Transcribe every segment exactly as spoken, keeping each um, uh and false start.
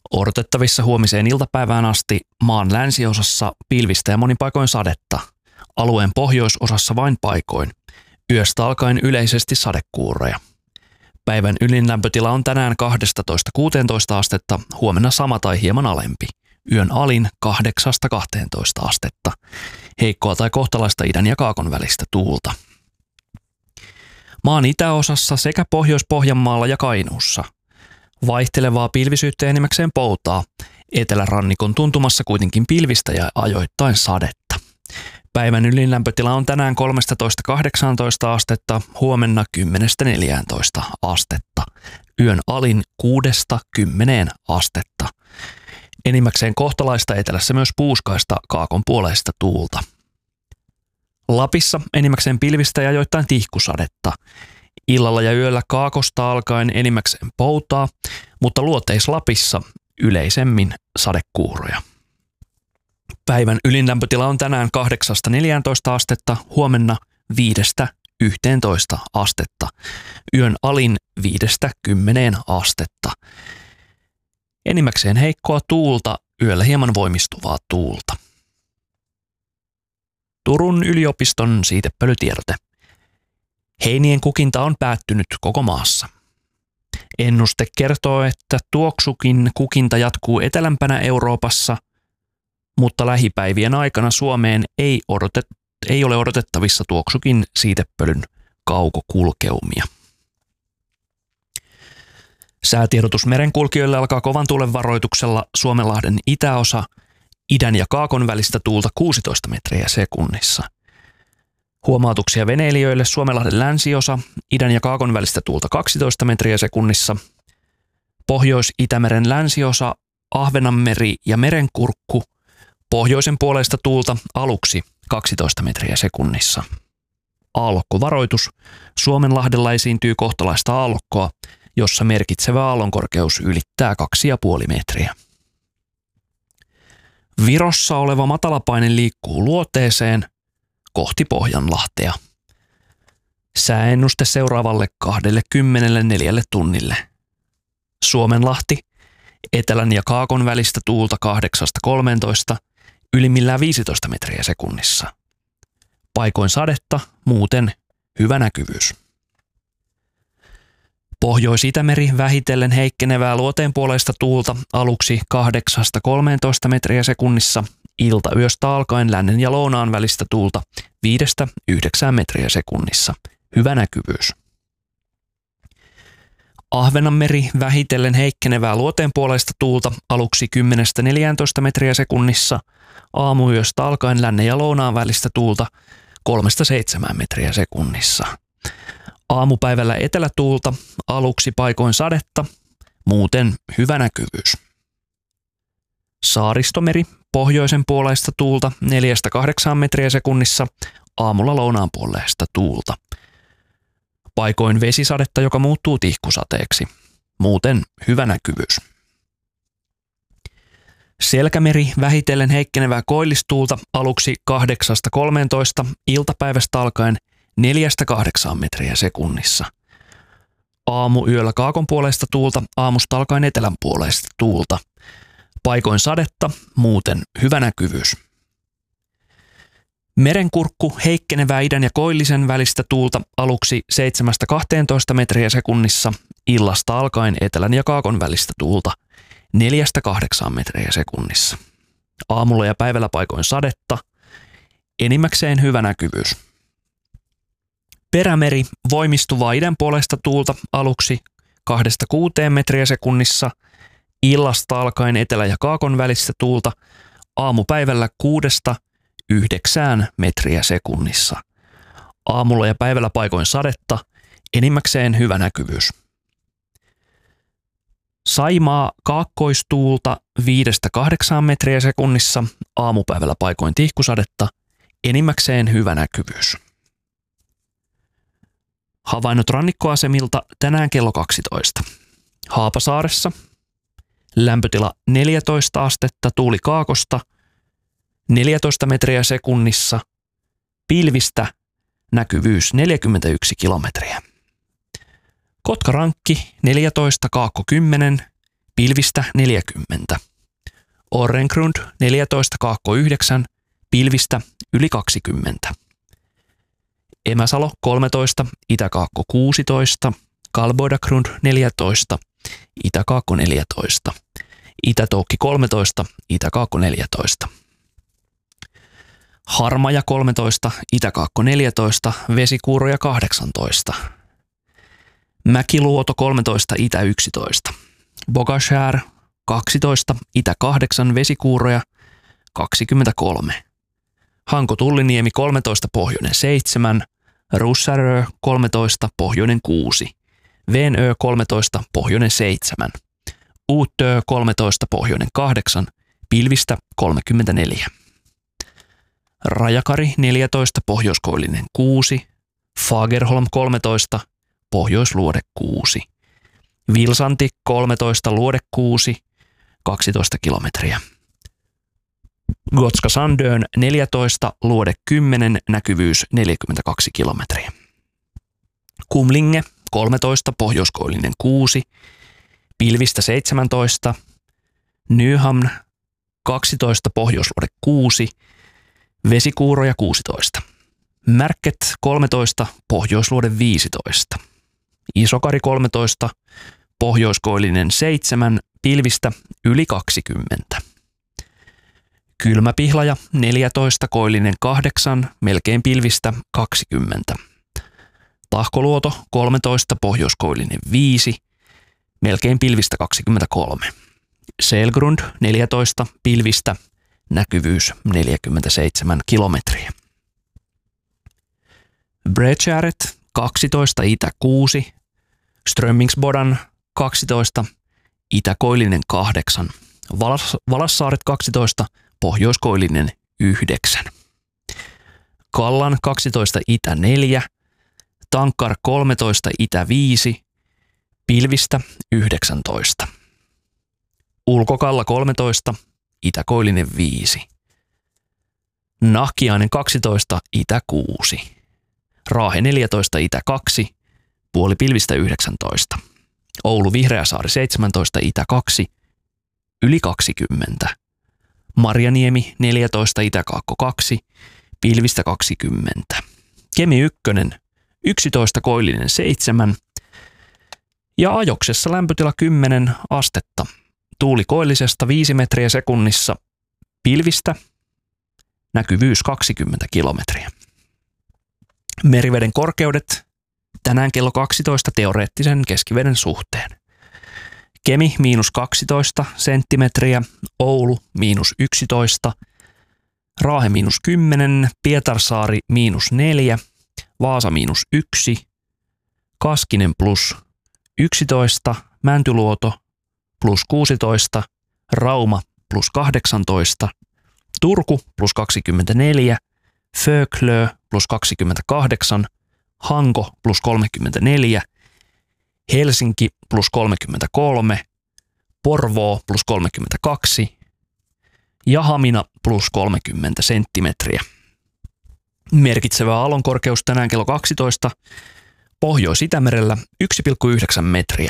Odotettavissa huomiseen iltapäivään asti maan länsiosassa pilvistä ja monin paikoin sadetta. Alueen pohjoisosassa vain paikoin. Yöstä alkaen yleisesti sadekuuroja. Päivän ylin lämpötila on tänään kaksitoista kuusitoista astetta, huomenna sama tai hieman alempi. Yön alin kahdeksasta kahteentoista astetta. Heikkoa tai kohtalaista idän ja kaakon välistä tuulta. Maan itäosassa sekä Pohjois-Pohjanmaalla ja Kainuussa. Vaihtelevaa pilvisyyttä enimmäkseen poutaa. Etelärannikon tuntumassa kuitenkin pilvistä ja ajoittain sadetta. Päivän ylin lämpötila on tänään kolmetoista kahdeksantoista astetta, huomenna kymmenestä neljääntoista astetta. Yön alin kuudesta kymmeneen astetta. Enimmäkseen kohtalaista, etelässä myös puuskaista kaakon puoleista tuulta. Lapissa enimmäkseen pilvistä ja ajoittain tihkusadetta. Illalla ja yöllä kaakosta alkaen enimmäkseen poutaa, mutta luoteis-Lapissa yleisemmin sadekuuroja. Päivän ylin lämpötila on tänään kahdeksasta neljääntoista astetta, huomenna viidestä yhteentoista astetta. Yön alin viidestä kymmeneen astetta. Enimmäkseen heikkoa tuulta, yöllä hieman voimistuvaa tuulta. Turun yliopiston siitepölytiedote. Heinien kukinta on päättynyt koko maassa. Ennuste kertoo, että tuoksukin kukinta jatkuu etelämpänä Euroopassa, mutta lähipäivien aikana Suomeen ei, odotet, ei ole odotettavissa tuoksukin siitepölyn kaukokulkeumia. Säätiedotus merenkulkijoille alkaa kovan tuulen varoituksella Suomenlahden itäosa, idän ja kaakon välistä tuulta kuusitoista metriä sekunnissa. Huomautuksia veneilijöille Suomenlahden länsiosa, idän ja kaakon välistä tuulta kaksitoista metriä sekunnissa. Pohjois-Itämeren länsiosa, Ahvenanmeri ja Merenkurkku, pohjoisen puoleista tuulta aluksi kaksitoista metriä sekunnissa. Aallokkovaroitus. Suomenlahdella esiintyy kohtalaista aallokkoa, jossa merkitsevä aallonkorkeus ylittää kaksi pilkku viisi metriä. Virossa oleva matalapaine liikkuu luoteeseen kohti Pohjanlahtea. Sääennuste seuraavalle kaksikymmentäneljä tunnille. Suomenlahti, etelän ja kaakon välistä tuulta kahdeksasta kolmeentoista, ylimmillään viisitoista metriä sekunnissa. Paikoin sadetta, muuten hyvä näkyvyys. Pohjois-Itämeri vähitellen heikkenevää luoteenpuoleista tuulta aluksi kahdeksasta kolmeentoista metriä sekunnissa, ilta yöstä alkaen lännen ja lounaan välistä tuulta viidestä yhdeksään metriä sekunnissa. Hyvä näkyvyys. Ahvenanmeri vähitellen heikkenevää luoteenpuoleista tuulta aluksi kymmenestä neljääntoista metriä sekunnissa, aamuyöstä alkaen lännen ja lounaan välistä tuulta kolmesta seitsemään metriä sekunnissa. Aamupäivällä etelätuulta, aluksi paikoin sadetta, muuten hyvä näkyvyys. Saaristomeri, pohjoisen puoleista tuulta neljästä kahdeksaan metriä sekunnissa, aamulla lounaan puoleista tuulta. Paikoin vesisadetta, joka muuttuu tihkusateeksi, muuten hyvä näkyvyys. Selkämeri vähitellen heikkenevää koillistuulta aluksi kahdeksasta kolmeentoista, iltapäivästä alkaen neljästä kahdeksaan metriä sekunnissa. Aamuyöllä kaakon puoleista tuulta, aamusta alkaen etelän puoleista tuulta. Paikoin sadetta, muuten hyvä näkyvyys. Merenkurkku heikkenevää idän ja koillisen välistä tuulta aluksi seitsemästä kahteentoista metriä sekunnissa, illasta alkaen etelän ja kaakon välistä tuulta neljästä kahdeksaan metriä sekunnissa. Aamulla ja päivällä paikoin sadetta, enimmäkseen hyvä näkyvyys. Perämeri voimistuvaa idän puolesta tuulta aluksi kahdesta kuuteen metriä sekunnissa, illasta alkaen etelä- ja kaakon välistä tuulta aamupäivällä kuudesta yhdeksään metriä sekunnissa. Aamulla ja päivällä paikoin sadetta, enimmäkseen hyvä näkyvyys. Saimaa kaakkoistuulta viidestä kahdeksaan metriä sekunnissa, aamupäivällä paikoin tihkusadetta, enimmäkseen hyvä näkyvyys. Havainnot rannikkoasemilta tänään kello kaksitoista. Haapasaaressa lämpötila neljätoista astetta, tuuli kaakosta neljätoista metriä sekunnissa, pilvistä näkyvyys neljäkymmentäyksi kilometriä. Kotkarankki neljätoista, kaakko kymmenen, pilvistä neljäkymmentä. Orrengrund neljätoista kaakko yhdeksän, pilvistä yli kaksikymmentä. Emäsalo kolmetoista, itäkaakko kuusitoista, Kalboidagrund neljätoista, itäkaakko neljätoista. Itätoukki kolmetoista, itäkaakko neljätoista. Harmaja kolmetoista, itäkaakko neljätoista, Vesikuuroja kahdeksantoista. Mäkiluoto kolmetoista, itä yksitoista. Bogashär kaksitoista, itä kahdeksan, Vesikuuroja kaksikymmentäkolme. Hanko Tulliniemi kolmetoista, pohjoinen seitsemän, Russärö kolmetoista, pohjoinen kuusi, Venö kolmetoista, pohjoinen seitsemän, Uutö kolmetoista, pohjoinen kahdeksan, pilvistä kolmekymmentäneljä. Rajakari neljätoista, pohjoiskoillinen kuusi, Fagerholm kolmetoista, pohjoisluode kuusi, Vilsanti kolmetoista, luode kuusi, kaksitoista kilometriä. Gotska Sandön neljätoista, luode kymmenen, näkyvyys neljäkymmentäkaksi kilometriä. Kumlinge kolmetoista, pohjoiskoillinen kuusi, pilvistä seitsemäntoista, Nyhamn kaksitoista, pohjoisluode kuusi, Vesikuuroja kuusitoista. Märket kolmetoista, pohjoisluode viisitoista. Isokari kolmetoista, pohjoiskoillinen seitsemän, pilvistä yli kaksikymmentä. Kylmäpihlaja neljätoista, koillinen kahdeksan, melkein pilvistä kaksikymmentä. Tahkoluoto kolmetoista, pohjoiskoillinen viisi, melkein pilvistä kaksikymmentäkolme. Selgrund neljätoista, pilvistä, näkyvyys neljäkymmentäseitsemän kilometriä. Bredgäret kaksitoista, itä kuusi, Strömmingsbodan kaksitoista, itäkoillinen kahdeksan, Valas, Valassaaret kaksitoista, pohjoiskoillinen yhdeksän. Kallan kaksitoista, itä neljä, Tankar kolmetoista, itä viisi, pilvistä yhdeksäntoista. Ulkokalla kolmetoista, itäkoillinen viisi. Nahkiainen kaksitoista, itä kuusi. Raahe neljätoista, itä kaksi, puoli pilvistä yhdeksäntoista. Oulu Vihreäsaari seitsemäntoista, itä kaksi, yli kaksikymmentä. Marjaniemi neljätoista, itäkaakko kaksi, pilvistä kaksikymmentä. Kemi ykkönen yksitoista, koillinen seitsemän. Ja Ajoksessa lämpötila kymmenen astetta. Tuuli koillisesta viisi metriä sekunnissa, pilvistä, näkyvyys kaksikymmentä kilometriä. Meriveden korkeudet tänään kello kaksitoista teoreettisen keskiveden suhteen. Kemi miinus kaksitoista senttimetriä, Oulu miinus yksitoista, Raahe miinus kymmenen, Pietarsaari miinus neljä, Vaasa miinus yksi, Kaskinen plus yksitoista, Mäntyluoto plus kuusitoista, Rauma plus kahdeksantoista, Turku plus kaksikymmentäneljä, Föklö plus kaksikymmentäkahdeksan, Hanko plus kolmekymmentäneljä, Helsinki plus kolmekymmentäkolme, Porvoo plus kolmekymmentäkaksi ja Hamina plus kolmekymmentä senttimetriä. Merkitsevä aallonkorkeus tänään kello kaksitoista, Pohjois-Itämerellä yksi pilkku yhdeksän metriä.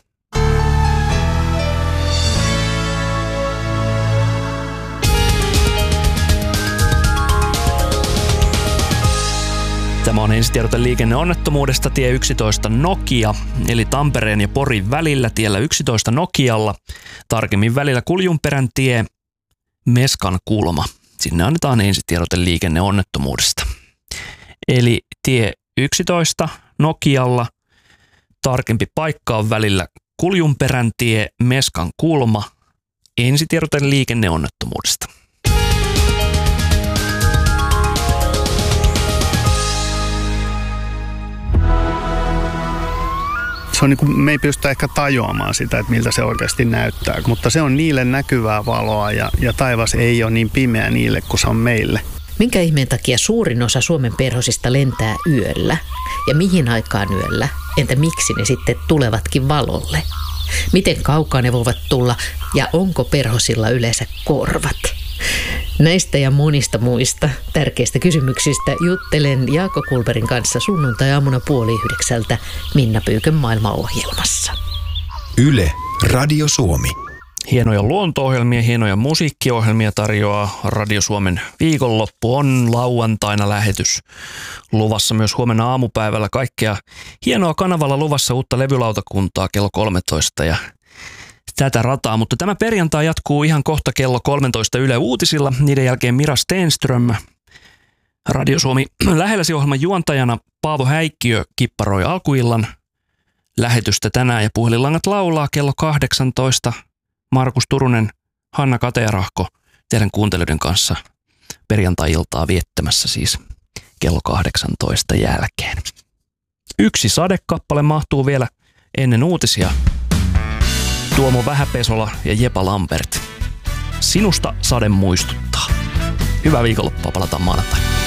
Tämä on ensitiedote liikenneonnettomuudesta tie yksitoista Nokia, eli Tampereen ja Porin välillä tiellä yksitoista Nokialla. Tarkemmin välillä Kuljunperän tie, Meskan kulma. Sinne annetaan ensitiedote liikenneonnettomuudesta. Eli tie yksitoista Nokialla, tarkempi paikka on välillä Kuljunperän tie, Meskan kulma. Ensitiedote liikenneonnettomuudesta. Se on niin kuin, me ei pystytä ehkä tajuamaan sitä, että miltä se oikeasti näyttää, mutta se on niille näkyvää valoa ja, ja taivas ei ole niin pimeä niille kuin se on meille. Minkä ihmeen takia suurin osa Suomen perhosista lentää yöllä? Ja mihin aikaan yöllä? Entä miksi ne sitten tulevatkin valolle? Miten kaukaa ne voivat tulla ja onko perhosilla yleensä korvat? Näistä ja monista muista tärkeistä kysymyksistä juttelen Jaakko Kulberin kanssa sunnuntai-aamuna puoli yhdeksältä Minna Pyykön maailmaohjelmassa. Yle Radio Suomi. Hienoja luonto-ohjelmia, hienoja musiikkiohjelmia tarjoaa Radio Suomen viikonloppu. On lauantaina lähetys luvassa myös huomenna aamupäivällä. Kaikkea hienoa kanavalla luvassa, uutta levylautakuntaa kello kolmetoista ja tätä rataa. Mutta tämä perjantai jatkuu ihan kohta kello kolmetoista Yle Uutisilla. Niiden jälkeen Mira Stenström, Radio Suomi lähelläsi -ohjelman juontajana. Paavo Häikkiö kipparoi alkuillan lähetystä tänään ja puhelinlangat laulaa kello kahdeksantoista. Markus Turunen, Hanna Katearahko teidän kuuntelijoiden kanssa perjantai-iltaa viettämässä siis kello kahdeksantoista jälkeen. Yksi sadekappale mahtuu vielä ennen uutisia. Tuomo Vähäpesola ja Jepa Lambert. Sinusta sade muistuttaa. Hyvää viikonloppua, palataan maanantaina.